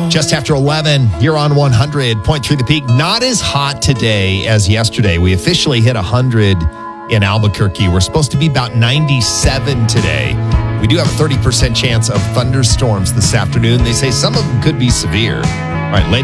Just after 11, you're on 100.3 The Peak. Not as hot today as yesterday. We officially hit 100 in Albuquerque. We're supposed to be about 97 today. We do have a 30% chance of thunderstorms this afternoon. They say some of them could be severe. All right,